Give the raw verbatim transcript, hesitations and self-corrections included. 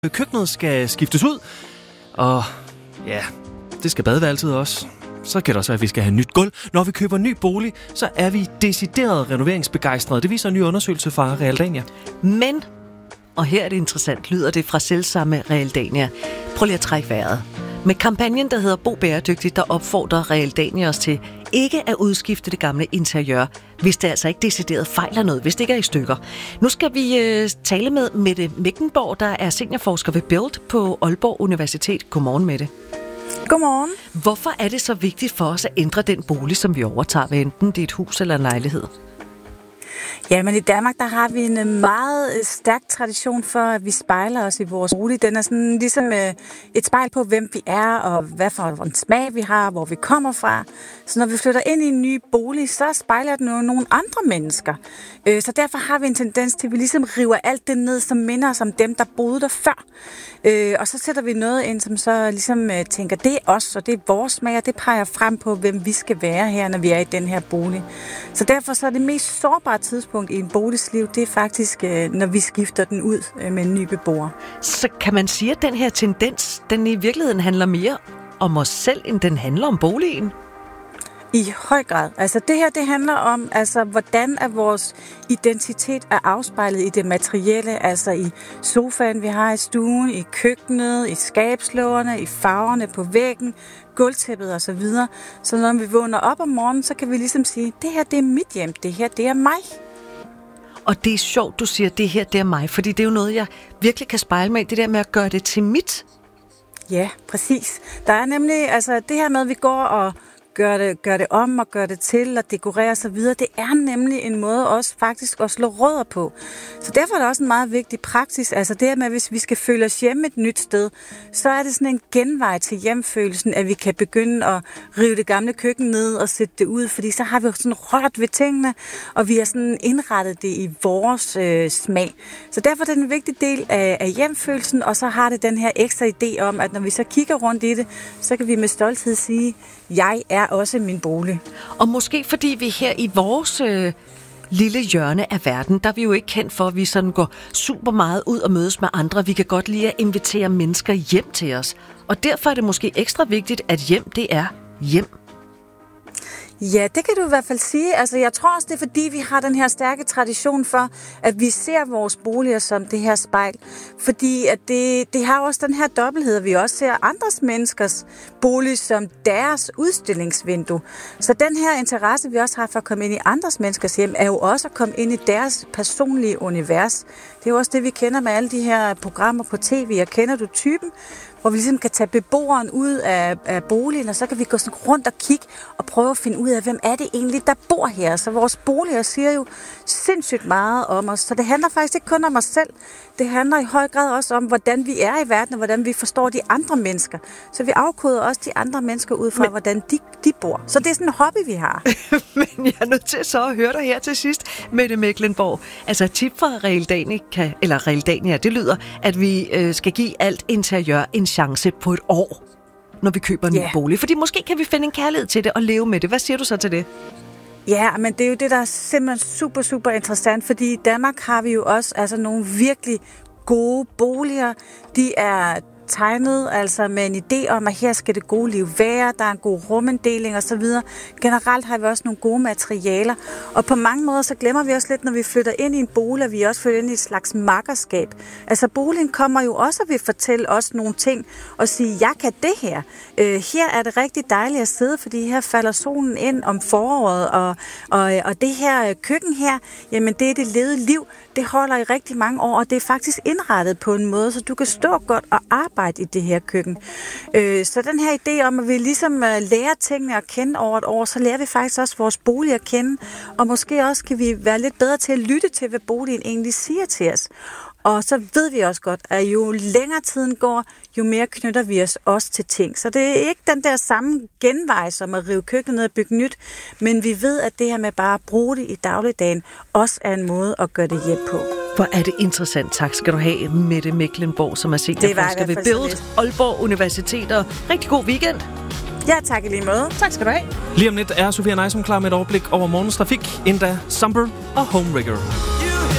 Køkkenet skal skiftes ud, og ja, det skal badeværelset også. Så kan det også være, at vi skal have nyt gulv. Når vi køber ny bolig, så er vi decideret renoveringsbegejstrede. Det viser en ny undersøgelse fra Realdania. Men, og her er det interessant, lyder det fra selvsamme Realdania. Prøv lige at trække vejret. Med kampagnen, der hedder Bo Bæredygtigt, der opfordrer Realdania os til ikke at udskifte det gamle interiør, hvis det altså ikke decideret fejler noget, hvis det ikke er i stykker. Nu skal vi øh, tale med Mette Mechlenborg, der er seniorforsker ved Build på Aalborg Universitet. Godmorgen, Mette. Godmorgen. Hvorfor er det så vigtigt for os at ændre den bolig, som vi overtager, hvad enten det er et hus eller en lejlighed? Ja, men i Danmark, der har vi en meget stærk tradition for, at vi spejler os i vores bolig. Den er sådan ligesom et spejl på, hvem vi er, og hvad for en smag vi har, hvor vi kommer fra. Så når vi flytter ind i en ny bolig, så spejler den jo nogle andre mennesker. Så derfor har vi en tendens til, at vi ligesom river alt det ned, som minder os om dem, der boede der før. Og så sætter vi noget ind, som så ligesom tænker, det er os, og det er vores smag, og det peger frem på, hvem vi skal være her, når vi er i den her bolig. Så derfor så er det mest sårbare tidspunkt i en boligs liv, det er faktisk, når vi skifter den ud med en ny beboer. Så kan man sige, at den her tendens, den i virkeligheden handler mere om os selv, end den handler om boligen? I høj grad. Altså det her, det handler om, altså hvordan er vores identitet er afspejlet i det materielle, altså i sofaen, vi har i stuen, i køkkenet, i skabslågerne, i farverne på væggen, gulvtæppet og så videre. Så når vi vågner op om morgenen, så kan vi ligesom sige, det her, det er mit hjem, det her, det er mig. Og det er sjovt, du siger, det her, det er mig, fordi det er jo noget, jeg virkelig kan spejle mig i, det der med at gøre det til mit. Ja, præcis. Der er nemlig, altså det her med, at vi går og gør det, gør det om og gør det til og dekorere og så videre, det er nemlig en måde også faktisk at slå rødder på. Så derfor er det også en meget vigtig praksis, altså det her med, at hvis vi skal føle os hjemme et nyt sted, så er det sådan en genvej til hjemfølelsen, at vi kan begynde at rive det gamle køkken ned og sætte det ud, fordi så har vi jo sådan rørt ved tingene, og vi har sådan indrettet det i vores øh, smag. Så derfor er det en vigtig del af, af hjemfølelsen, og så har det den her ekstra idé om, at når vi så kigger rundt i det, så kan vi med stolthed sige, jeg er også min bolig. Og måske fordi vi her i vores øh, lille hjørne af verden, der er vi jo ikke kendt for, at vi sådan går super meget ud og mødes med andre. Vi kan godt lide at invitere mennesker hjem til os. Og derfor er det måske ekstra vigtigt, at hjem, det er hjem. Ja, det kan du i hvert fald sige. Altså, jeg tror også, det er fordi, vi har den her stærke tradition for, at vi ser vores boliger som det her spejl. Fordi at det, det har også den her dobbelthed, at vi også ser andres menneskers bolig som deres udstillingsvindue. Så den her interesse, vi også har for at komme ind i andres menneskers hjem, er jo også at komme ind i deres personlige univers. Det er jo også det, vi kender med alle de her programmer på tv. Og kender du typen? Hvor vi ligesom kan tage beboeren ud af, af boligen, og så kan vi gå sådan rundt og kigge og prøve at finde ud af, hvem er det egentlig, der bor her. Så vores boliger siger jo sindssygt meget om os. Så det handler faktisk ikke kun om os selv. Det handler i høj grad også om, hvordan vi er i verden, og hvordan vi forstår de andre mennesker. Så vi afkoder også de andre mennesker ud fra, Men... hvordan de, de bor. Så det er sådan en hobby, vi har. Men jeg er nødt til så at høre dig her til sidst, Mette Mechlenborg. Altså et tip fra Realdania, eller Realdania, det lyder, at vi øh, skal give alt interiør en chance på et år, når vi køber en yeah. ny bolig. Fordi måske kan vi finde en kærlighed til det og leve med det. Hvad siger du så til det? Ja, men det er jo det, der er simpelthen super, super interessant, fordi i Danmark har vi jo også altså, nogle virkelig gode boliger. De er tegnet altså med en idé om, at her skal det gode liv være, der er en god ruminddeling og så videre. Generelt har vi også nogle gode materialer, og på mange måder så glemmer vi også lidt, når vi flytter ind i en bolig, at vi også flytter ind i et slags makkerskab. Altså boligen kommer jo også og vil fortælle os nogle ting og sige, jeg kan det her. Øh, her er det rigtig dejligt at sidde, fordi her falder solen ind om foråret, og, og, og det her køkken her, jamen det er det levede liv, det holder i rigtig mange år, og det er faktisk indrettet på en måde, så du kan stå godt og arbejde i det her køkken. Øh, så den her idé om, at vi ligesom lærer tingene at kende over et år, så lærer vi faktisk også vores bolig at kende, og måske også kan vi være lidt bedre til at lytte til, hvad boligen egentlig siger til os. Og så ved vi også godt, at jo længere tiden går, jo mere knytter vi os også til ting. Så det er ikke den der samme genvej, som at rive køkkenet ned og bygge nyt, men vi ved, at det her med bare at bruge det i dagligdagen, også er en måde at gøre det hjem på. Hvor er det interessant. Tak skal du have, Mette Mechlenborg, som er seniorforsker ved Build, Aalborg Universitet. Og rigtig god weekend. Ja, tak i lige måde. Tak skal du have. Lige om lidt er Sofia Nejsum klar med et overblik over morgens trafik, endda Sumper og Home Rigger.